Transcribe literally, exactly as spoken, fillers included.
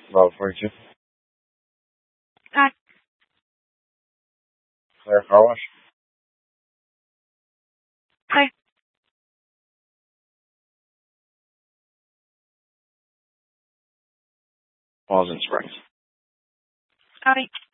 twelve forty-two. Hi. Claire Car Wash. Hi. Falls in Springs. Hi.